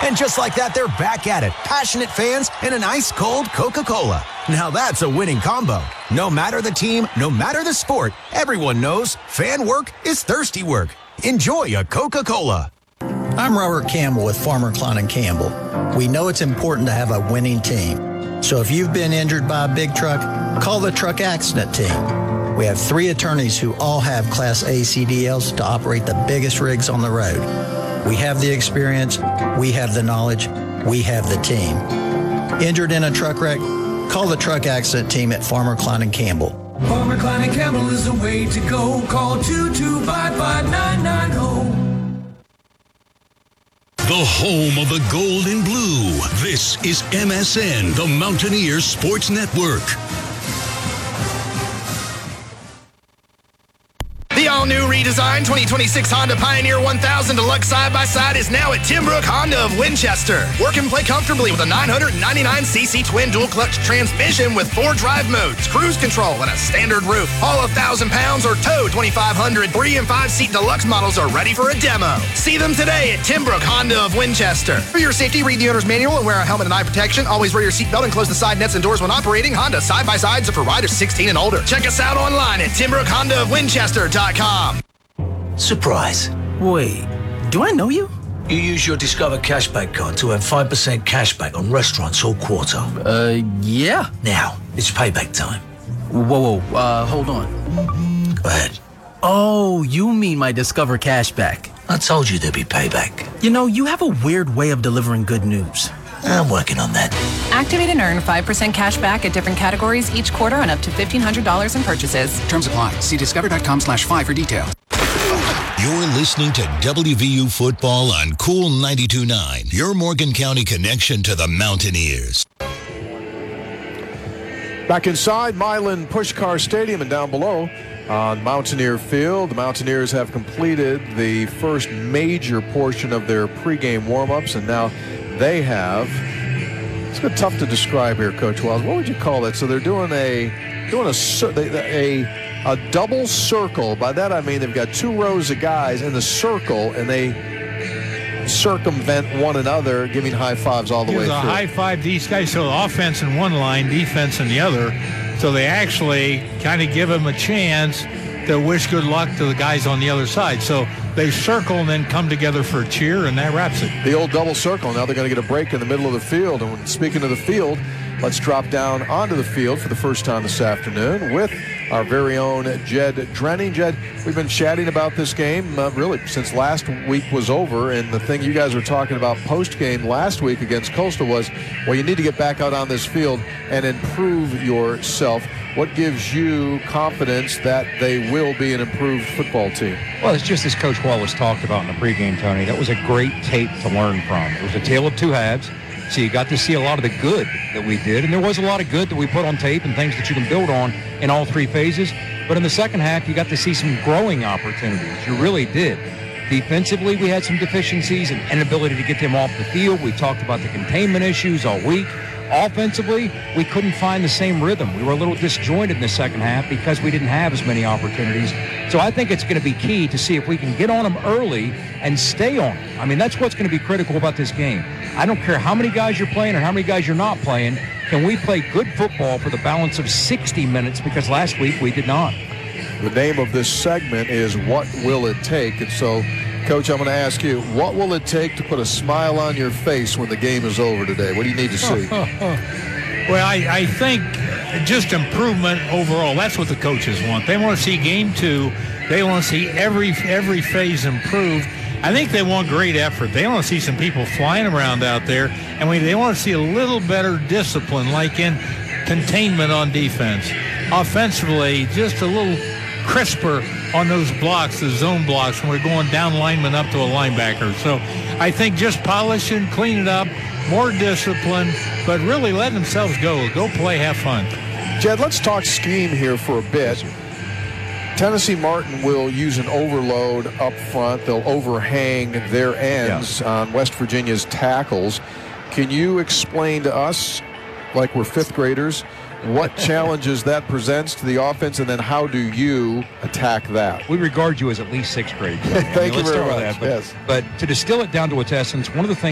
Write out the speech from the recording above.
And just like that, they're back at it. Passionate fans and an ice-cold Coca-Cola. Now that's a winning combo. No matter the team, no matter the sport, everyone knows fan work is thirsty work. Enjoy a Coca-Cola. I'm Robert Campbell with Farmer Klein & Campbell. We know it's important to have a winning team. So if you've been injured by a big truck, call the truck accident team. We have 3 attorneys who all have Class A CDLs to operate the biggest rigs on the road. We have the experience, we have the knowledge, we have the team. Injured in a truck wreck? Call the truck accident team at Farmer Klein & Campbell. Farmer Klein & Campbell is the way to go. Call 2255990. The home of the gold and blue. This is MSN, the Mountaineers Sports Network. The all-new redesigned 2026 Honda Pioneer 1000 Deluxe Side-by-Side is now at Timbrook Honda of Winchester. Work and play comfortably with a 999cc twin dual-clutch transmission with 4 drive modes, cruise control, and a standard roof. Haul 1,000 pounds or tow 2,500. 3- and 5-seat deluxe models are ready for a demo. See them today at Timbrook Honda of Winchester. For your safety, read the owner's manual and wear a helmet and eye protection. Always wear your seatbelt and close the side nets and doors when operating. Honda Side-by-Sides are for riders 16 and older. Check us out online at TimbrookHondaofWinchester.com. Surprise. Wait, do I know you? You use your Discover Cashback card to earn 5% cashback on restaurants all quarter. Yeah. Now, it's payback time. Whoa, hold on. Go ahead. Oh, you mean my Discover Cashback. I told you there'd be payback. You know, you have a weird way of delivering good news. I'm working on that. Activate and earn 5% cash back at different categories each quarter on up to $1,500 in purchases. Terms apply. See discover.com/5 for details. You're listening to WVU Football on Cool 92.9, your Morgan County connection to the Mountaineers. Back inside Milan Pushkar Stadium and down below on Mountaineer Field, the Mountaineers have completed the first major portion of their pregame warm-ups, and now they have, it's tough to describe here, Coach Wells. What would you call it? So they're doing a double circle. By that I mean they've got 2 rows of guys in the circle, and they circumvent one another, giving high fives all the way through. High five these guys, so offense in one line, defense in the other. So they actually kind of give them a chance to wish good luck to the guys on the other side. So they circle and then come together for a cheer, and that wraps it. The old double circle. Now they're going to get a break in the middle of the field. And speaking of the field, let's drop down onto the field for the first time this afternoon with our very own Jed Drenning. Jed, we've been chatting about this game really since last week was over, and the thing you guys were talking about post-game last week against Coastal was, well, you need to get back out on this field and improve yourself. What gives you confidence that they will be an improved football team? Well, it's just as Coach Wallace talked about in the pregame, Tony. That was a great tape to learn from. It was a tale of 2 halves. So you got to see a lot of the good that we did, and there was a lot of good that we put on tape and things that you can build on in all 3 phases. But in the second half, you got to see some growing opportunities. You really did. Defensively, we had some deficiencies and inability to get them off the field. We talked about the containment issues all week. Offensively, we couldn't find the same rhythm. We were a little disjointed in the second half because we didn't have as many opportunities. So I think it's going to be key to see if we can get on them early and stay on them. I mean, that's what's going to be critical about this game. I don't care how many guys you're playing or how many guys you're not playing. Can we play good football for the balance of 60 minutes? Because last week we did not. The name of this segment is What Will It Take? And so, Coach, I'm going to ask you, what will it take to put a smile on your face when the game is over today? What do you need to see? Well, I think just improvement overall. That's what the coaches want. They want to see game 2. They want to see every phase improved. I think they want great effort. They want to see some people flying around out there, and they want to see a little better discipline, like in containment on defense. Offensively, just a little crisper on those blocks, the zone blocks, when we're going down lineman up to a linebacker. So I think just polishing, clean it up, more discipline, but really letting themselves go play, have fun. Jed, let's talk scheme here for a bit. Tennessee Martin will use an overload up front. They'll overhang their ends on West Virginia's tackles. Can you explain to us, like we're 5th graders, what challenges that presents to the offense, and then how do you attack that? We regard you as at least 6th grade. Thank you very much. But to distill it down to its essence, one of the things